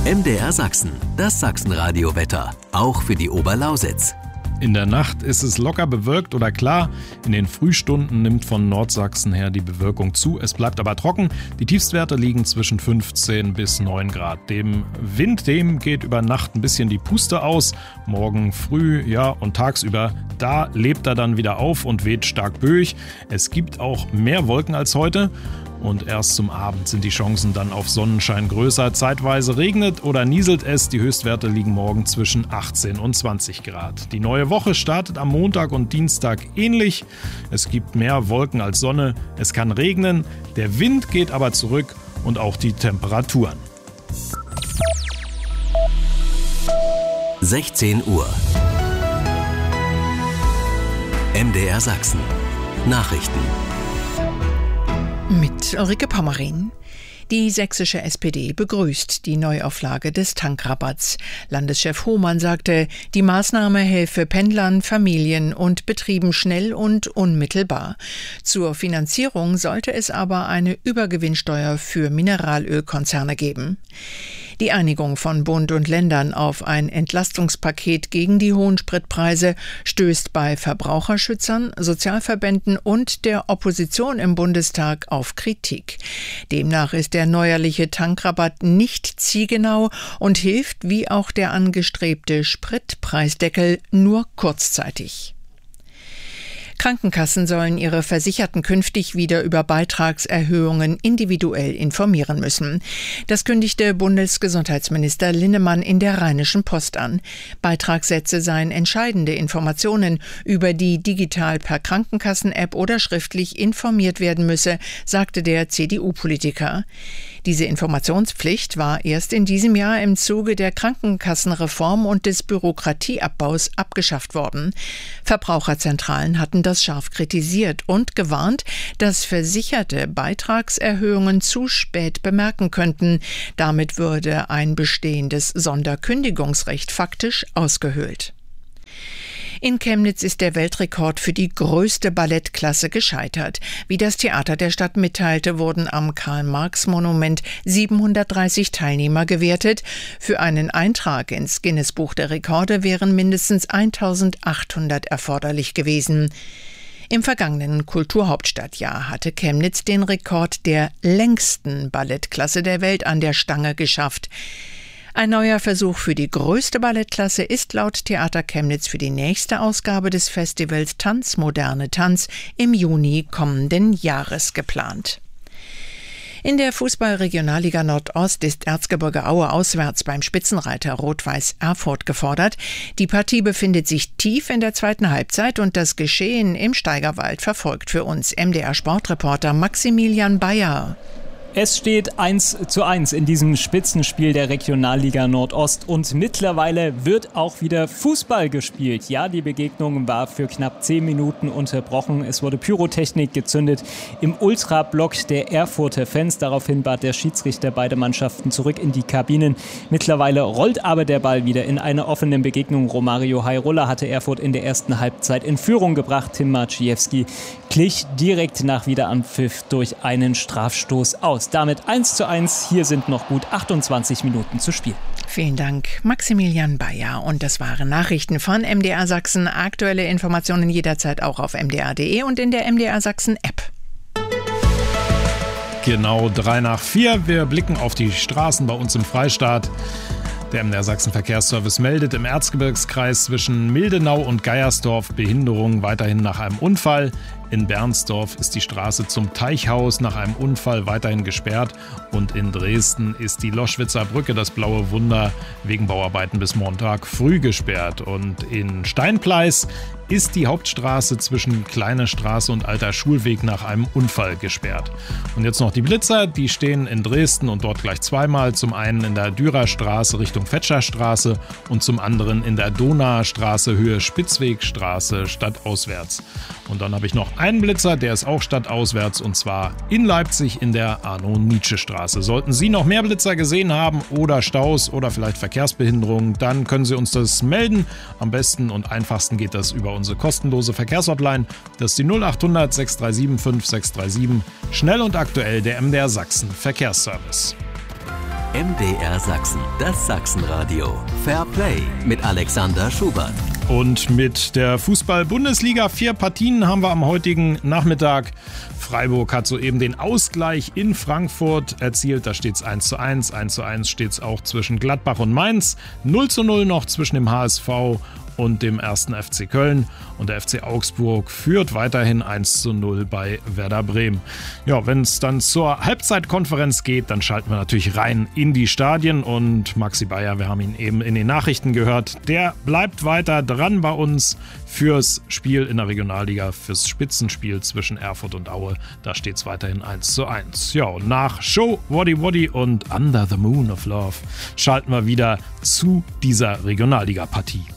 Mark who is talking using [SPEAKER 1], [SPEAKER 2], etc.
[SPEAKER 1] MDR Sachsen, das Sachsenradio-Wetter, auch für die Oberlausitz.
[SPEAKER 2] In der Nacht ist es locker bewölkt oder klar. In den Frühstunden nimmt von Nordsachsen her die Bewölkung zu. Es bleibt aber trocken. Die Tiefstwerte liegen zwischen 15 bis 9 Grad. Dem Wind, geht über Nacht ein bisschen die Puste aus. Morgen früh, und tagsüber, da lebt er dann wieder auf und weht stark böig. Es gibt auch mehr Wolken als heute. Und erst zum Abend sind die Chancen dann auf Sonnenschein größer. Zeitweise regnet oder nieselt es. Die Höchstwerte liegen morgen zwischen 18 und 20 Grad. Die neue Woche startet am Montag und Dienstag ähnlich. Es gibt mehr Wolken als Sonne. Es kann regnen. Der Wind geht aber zurück und auch die Temperaturen.
[SPEAKER 1] 16 Uhr. MDR Sachsen. Nachrichten.
[SPEAKER 3] Mit Ulrike Pommerin. Die sächsische SPD begrüßt die Neuauflage des Tankrabatts. Landeschef Hohmann sagte, die Maßnahme helfe Pendlern, Familien und Betrieben schnell und unmittelbar. Zur Finanzierung sollte es aber eine Übergewinnsteuer für Mineralölkonzerne geben. Die Einigung von Bund und Ländern auf ein Entlastungspaket gegen die hohen Spritpreise stößt bei Verbraucherschützern, Sozialverbänden und der Opposition im Bundestag auf Kritik. Demnach ist der neuerliche Tankrabatt nicht zielgenau und hilft, wie auch der angestrebte Spritpreisdeckel, nur kurzzeitig. Krankenkassen sollen ihre Versicherten künftig wieder über Beitragserhöhungen individuell informieren müssen. Das kündigte Bundesgesundheitsminister Linnemann in der Rheinischen Post an. Beitragssätze seien entscheidende Informationen, über die digital per Krankenkassen-App oder schriftlich informiert werden müsse, sagte der CDU-Politiker. Diese Informationspflicht war erst in diesem Jahr im Zuge der Krankenkassenreform und des Bürokratieabbaus abgeschafft worden. Verbraucherzentralen hatten das scharf kritisiert und gewarnt, dass Versicherte Beitragserhöhungen zu spät bemerken könnten. Damit würde ein bestehendes Sonderkündigungsrecht faktisch ausgehöhlt. In Chemnitz ist der Weltrekord für die größte Ballettklasse gescheitert. Wie das Theater der Stadt mitteilte, wurden am Karl-Marx-Monument 730 Teilnehmer gewertet. Für einen Eintrag ins Guinness-Buch der Rekorde wären mindestens 1800 erforderlich gewesen. Im vergangenen Kulturhauptstadtjahr hatte Chemnitz den Rekord der längsten Ballettklasse der Welt an der Stange geschafft. Ein neuer Versuch für die größte Ballettklasse ist laut Theater Chemnitz für die nächste Ausgabe des Festivals Tanz Moderne Tanz im Juni kommenden Jahres geplant. In der Fußball-Regionalliga Nordost ist Erzgebirge Aue auswärts beim Spitzenreiter Rot-Weiß Erfurt gefordert. Die Partie befindet sich tief in der zweiten Halbzeit und das Geschehen im Steigerwald verfolgt für uns MDR-Sportreporter Maximilian Bayer.
[SPEAKER 4] Es steht 1:1 in diesem Spitzenspiel der Regionalliga Nordost und mittlerweile wird auch wieder Fußball gespielt. Ja, die Begegnung war für knapp 10 Minuten unterbrochen. Es wurde Pyrotechnik gezündet im Ultrablock der Erfurter Fans. Daraufhin bat der Schiedsrichter beide Mannschaften zurück in die Kabinen. Mittlerweile rollt aber der Ball wieder in einer offenen Begegnung. Romario Hairola hatte Erfurt in der ersten Halbzeit in Führung gebracht. Tim Maciejewski glich direkt nach Wiederanpfiff durch einen Strafstoß aus. Damit 1:1. Hier sind noch gut 28 Minuten zu spielen.
[SPEAKER 3] Vielen Dank, Maximilian Bayer. Und das waren Nachrichten von MDR Sachsen. Aktuelle Informationen jederzeit auch auf mdr.de und in der MDR Sachsen App.
[SPEAKER 2] Genau 3:04. Wir blicken auf die Straßen bei uns im Freistaat. Der MDR Sachsen Verkehrsservice meldet im Erzgebirgskreis zwischen Mildenau und Geiersdorf Behinderung weiterhin nach einem Unfall. In Bernsdorf ist die Straße zum Teichhaus nach einem Unfall weiterhin gesperrt und in Dresden ist die Loschwitzer Brücke, das blaue Wunder, wegen Bauarbeiten bis Montag früh gesperrt. Und in Steinpleis ist die Hauptstraße zwischen Kleine Straße und Alter Schulweg nach einem Unfall gesperrt. Und jetzt noch die Blitzer, die stehen in Dresden und dort gleich zweimal. Zum einen in der Dürerstraße Richtung Fetscherstraße und zum anderen in der Donaustraße Höhe Spitzwegstraße stadtauswärts. Und dann habe ich noch einen Blitzer, der ist auch stadtauswärts und zwar in Leipzig in der Arno-Nietzsche-Straße. Sollten Sie noch mehr Blitzer gesehen haben oder Staus oder vielleicht Verkehrsbehinderungen, dann können Sie uns das melden. Am besten und einfachsten geht das über unsere kostenlose Verkehrshotline. Das ist die 0800 637 5637. Schnell und aktuell der MDR Sachsen Verkehrsservice.
[SPEAKER 1] MDR Sachsen, das Sachsenradio. Fair Play mit Alexander Schubert.
[SPEAKER 2] Und mit der Fußball-Bundesliga 4 Partien haben wir am heutigen Nachmittag. Freiburg hat soeben den Ausgleich in Frankfurt erzielt. Da steht es 1:1. 1:1 steht es auch zwischen Gladbach und Mainz. 0:0 noch zwischen dem HSV und dem 1. FC Köln. Und der FC Augsburg führt weiterhin 1:0 bei Werder Bremen. Ja, wenn es dann zur Halbzeitkonferenz geht, dann schalten wir natürlich rein in die Stadien. Und Maxi Bayer, wir haben ihn eben in den Nachrichten gehört, der bleibt weiter dran bei uns fürs Spiel in der Regionalliga, fürs Spitzenspiel zwischen Erfurt und Aue. Da steht es weiterhin 1:1. Ja, und nach Show, Woddy Woddy und Under the Moon of Love schalten wir wieder zu dieser Regionalliga-Partie.